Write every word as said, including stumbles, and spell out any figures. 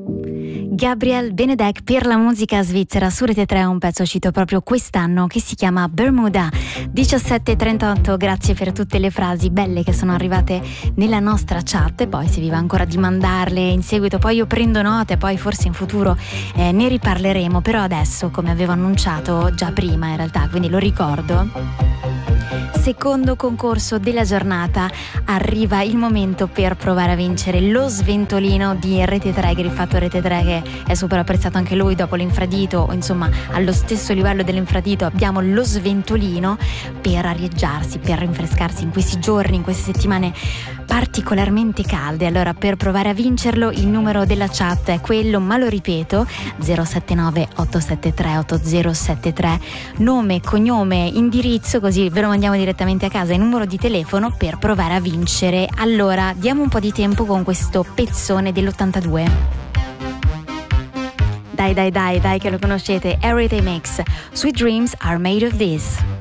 Gabriel Benedek per la musica svizzera su Rete tre, un pezzo uscito proprio quest'anno che si chiama Bermuda. Diciassette e trentotto, grazie per tutte le frasi belle che sono arrivate nella nostra chat, e poi se vi va ancora di mandarle in seguito poi io prendo note, poi forse in futuro eh, ne riparleremo, però adesso, come avevo annunciato già prima in realtà, quindi lo ricordo, secondo concorso della giornata, arriva il momento per provare a vincere lo sventolino di Rete tre, griffato Rete tre, che è super apprezzato anche lui dopo l'infradito, o insomma allo stesso livello dell'infradito abbiamo lo sventolino per arieggiarsi, per rinfrescarsi in questi giorni, in queste settimane particolarmente calde. Allora, per provare a vincerlo il numero della chat è quello, ma lo ripeto, zero sette nove otto sette tre otto zero sette tre, nome, cognome, indirizzo, così ve lo mandiamo direttamente a casa, e numero di telefono per provare a vincere. Allora, diamo un po' di tempo con questo pezzone dell'ottantadue. Dai dai dai dai che lo conoscete, Everyday Mix, Sweet Dreams Are Made of This.